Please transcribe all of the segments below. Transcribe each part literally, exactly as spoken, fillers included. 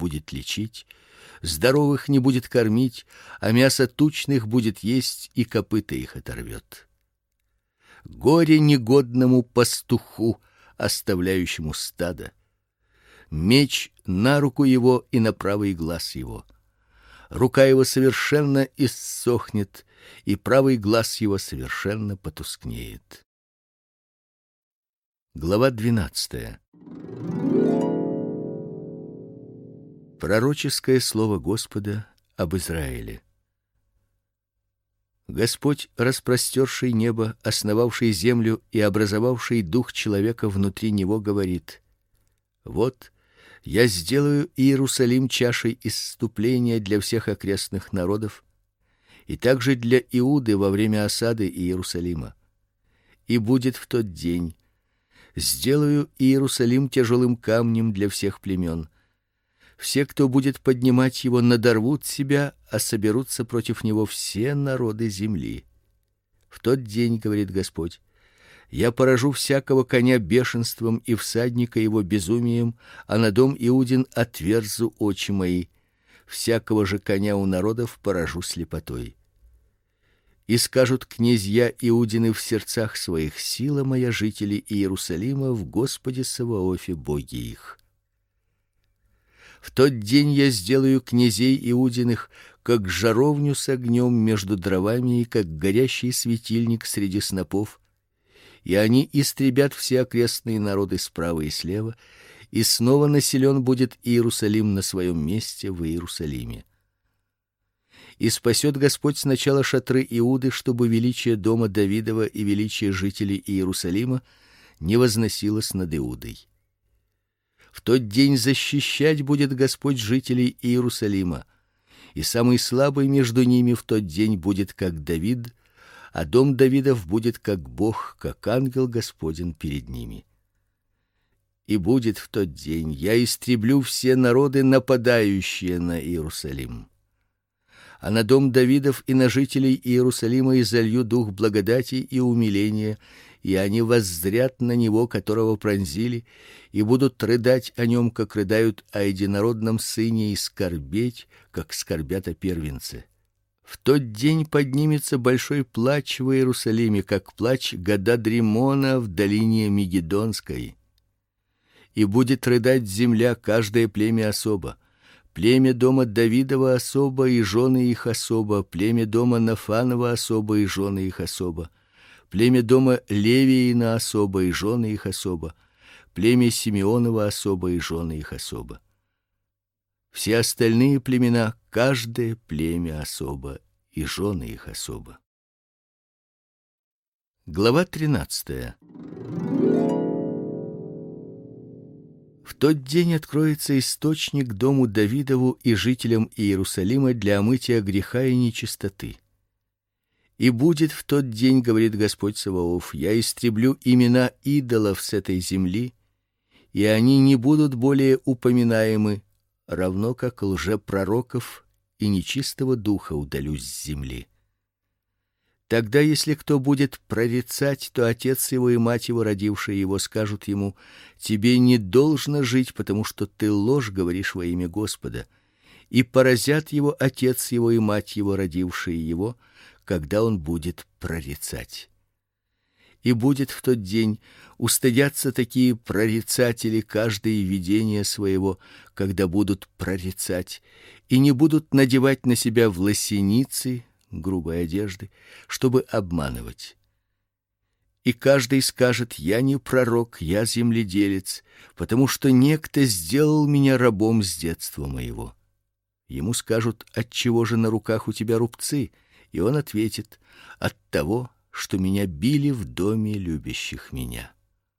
будет лечить, здоровых не будет кормить, а мясо тучных будет есть и копыта их оторвет. Горе негодному пастуху, оставляющему стадо. Меч на руку его и на правый глаз его. Рука его совершенно иссохнет, и правый глаз его совершенно потускнеет. Глава двенадцатая. Пророческое слово Господа об Израиле. Господь, распростерший небо, основавший землю и образовавший дух человека внутри него, говорит: вот я сделаю Иерусалим чашей исступления для всех окрестных народов, и также для Иуды во время осады Иерусалима. И будет в тот день: сделаю Иерусалим тяжелым камнем для всех племен. Все, кто будет поднимать его, надорвут себя, а соберутся против него все народы земли. В тот день, говорит Господь, я поражу всякого коня бешенством и всадника его безумием, а на дом Иудин отверзу очи мои. Всякого же коня у народов поражу слепотой. И скажут князья Иудины в сердцах своих: сила моя, жители Иерусалима, в Господе Саваофе, Боге их. В тот день я сделаю князей Иудиных как жаровню с огнем между дровами и как горящий светильник среди снопов, и они истребят все окрестные народы справа и слева, и снова населен будет Иерусалим на своем месте в Иерусалиме. И спасет Господь сначала шатры Иуды, чтобы величие дома Давидова и величие жителей Иерусалима не возносилось над Иудой. В тот день защищать будет Господь жителей Иерусалима, и самый слабый между ними в тот день будет как Давид, а дом Давидов будет как Бог, как ангел Господень перед ними. И будет в тот день: я истреблю все народы, нападающие на Иерусалим. А на дом Давидов и на жителей Иерусалима изолью дух благодати и умиления, и они воззрят на него, которого пронзили, и будут рыдать о нем, как рыдают о единородном сыне, и скорбеть, как скорбят о первенце. В тот день поднимется большой плач в Иерусалиме, как плач Гададримона в долине Мегидонской. И будет рыдать земля, каждое племя особо. Племя дома Давидова особо и жены их особо, племя дома Нафанова особо и жены их особо, племя дома Левиина особо и жены их особо, племя Симеонова особо и жены их особо. Все остальные племена, каждое племя особо и жены их особо. Глава тринадцатая. В тот день откроется источник дому Давидову и жителям Иерусалима для омытия греха и нечистоты. И будет в тот день, говорит Господь Саваоф, я истреблю имена идолов с этой земли, и они не будут более упоминаемы, равно как лжепророков и нечистого духа удалю с земли. Тогда, если кто будет прорицать, то отец его и мать его, родившие его, скажут ему: тебе не должно жить, потому что ты ложь говоришь во имя Господа. И поразят его отец его и мать его, родившие его, когда он будет прорицать. И будет в тот день: устыдятся такие прорицатели каждое видение своего, когда будут прорицать, и не будут надевать на себя власеницы, грубой одежды, чтобы обманывать. И каждый скажет: я не пророк, я земледелец, потому что некто сделал меня рабом с детства моего. Ему скажут: отчего же на руках у тебя рубцы? И он ответит: от того, что меня били в доме любящих меня.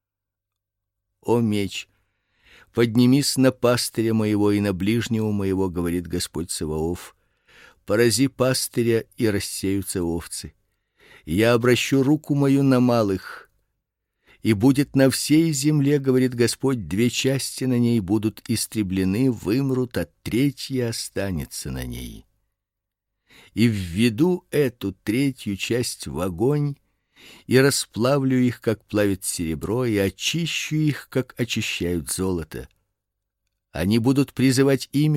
О меч, поднимись на пастыря моего и на ближнего моего, говорит Господь Саваоф. Порази пастыря, и рассеются овцы. Я обращу руку мою на малых, и будет на всей земле, говорит Господь, две части на ней будут истреблены, вымрут, а третья останется на ней. И введу эту третью часть в огонь, и расплавлю их, как плавит серебро, и очищу их, как очищают золото. Они будут призывать имя